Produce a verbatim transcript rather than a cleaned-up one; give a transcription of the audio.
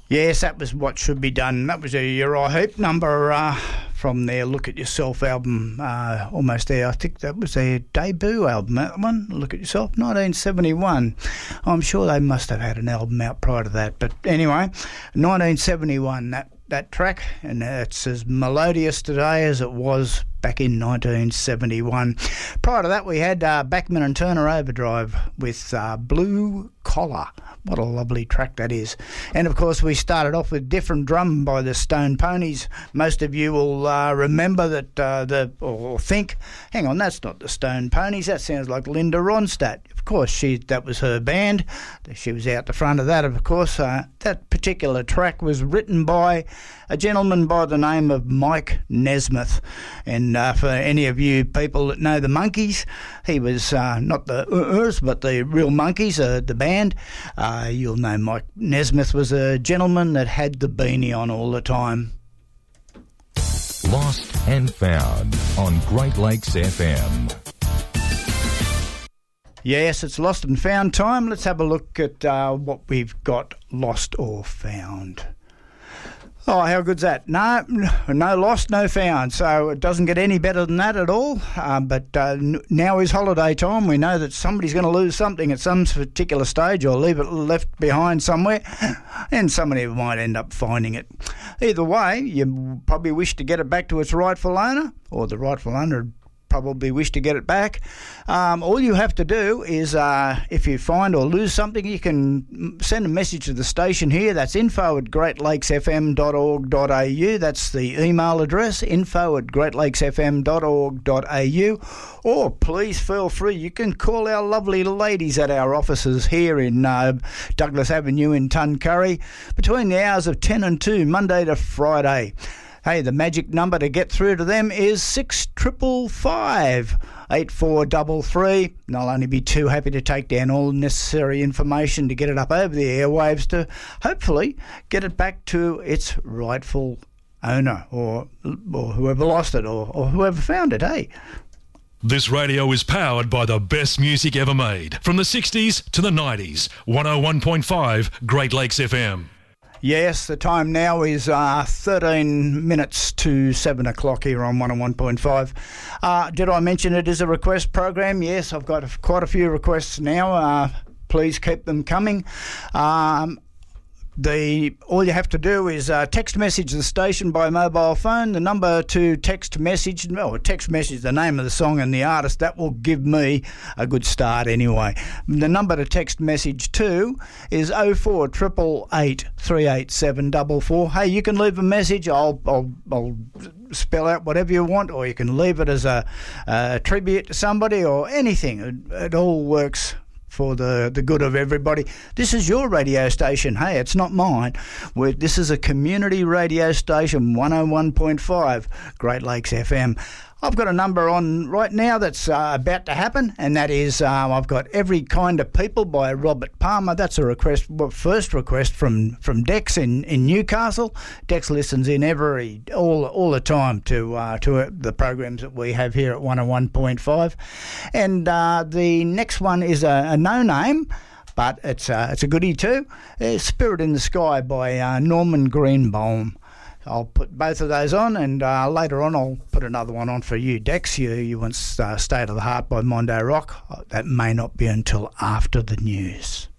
Yes, that was What Should Be Done. That was a Uriah Heep number uh, from their Look At Yourself album, uh, almost there. I think that was their debut album, that one, Look At Yourself, nineteen seventy-one. I'm sure they must have had an album out prior to that. But anyway, nineteen seventy-one, that, that track, and it's as melodious today as it was back in nineteen seventy-one. Prior to that, we had uh, Bachman and Turner Overdrive with uh, Blue Collar. What a lovely track that is. And, of course, we started off with Different Drum by the Stone Ponies. Most of you will uh, remember that, uh, the or think, hang on, that's not the Stone Ponies. That sounds like Linda Ronstadt. Of course, she that was her band. She was out the front of that, of course. Uh, that particular track was written by a gentleman by the name of Mike Nesmith. And uh, for any of you people that know the Monkees, he was uh, not the uh-uhs, but the real Monkees, uh, the band. Uh, you'll know Mike Nesmith was a gentleman that had the beanie on all the time. Lost and Found on Great Lakes F M. Yes, it's Lost and Found time. Let's have a look at uh, what we've got lost or found. Oh, how good's that? No, no lost, no found. So it doesn't get any better than that at all. Um, but uh, n- now is holiday time. We know that somebody's going to lose something at some particular stage or leave it left behind somewhere, and somebody might end up finding it. Either way, you probably wish to get it back to its rightful owner, or the rightful owner probably wish to get it back. Um, all you have to do is, uh, if you find or lose something, you can send a message to the station here. That's info at great lakes f m dot org dot a u. That's the email address, info at great lakes f m dot org dot a u. Or please feel free, you can call our lovely ladies at our offices here in uh, Douglas Avenue in Tuncurry between the hours of ten and two, Monday to Friday. Hey, the magic number to get through to them is six triple five eight four double three. And I'll only be too happy to take down all necessary information to get it up over the airwaves to hopefully get it back to its rightful owner, or or whoever lost it, or, or whoever found it, hey. This radio is powered by the best music ever made. From the sixties to the nineties. one oh one point five Great Lakes F M. Yes, the time now is uh, thirteen minutes to seven o'clock here on one oh one point five. Uh, did I mention it is a request program? Yes, I've got a, quite a few requests now. Uh, please keep them coming. Um, The all you have to do is uh, text message the station by mobile phone. The number to text message, no, text message the name of the song and the artist. That will give me a good start anyway. The number to text message to is oh four eight eight eight three eight seven four four. Hey, you can leave a message. I'll I'll, I'll spell out whatever you want, or you can leave it as a, a tribute to somebody or anything. It, it all works for the, the good of everybody. This is your radio station. Hey, it's not mine. We're, this is a community radio station, one oh one point five, Great Lakes F M. I've got a number on right now that's uh, about to happen, and that is uh, I've got Every Kind of People by Robert Palmer. That's a request, well, first request from, from Dex in, in Newcastle. Dex listens in every all all the time to uh, to the programs that we have here at one oh one point five. And uh, the next one is a, a no-name, but it's uh, it's a goodie too. It's Spirit in the Sky by uh, Norman Greenbaum. I'll put both of those on, and uh, later on I'll put another one on for you, Dex. You, you want uh, State of the Heart by Mondo Rock. That may not be until after the news.